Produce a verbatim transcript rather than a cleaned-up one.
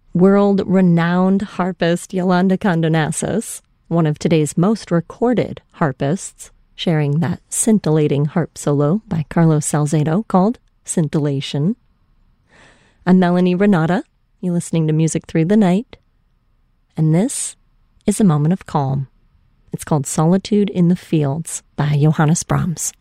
world-renowned harpist Yolanda Condonassis, one of today's most recorded harpists, sharing that scintillating harp solo by Carlos Salcedo called Scintillation. I'm Melanie Renata. You're listening to Music Through the Night. And this is a moment of calm. It's called Solitude in the Fields by Johannes Brahms.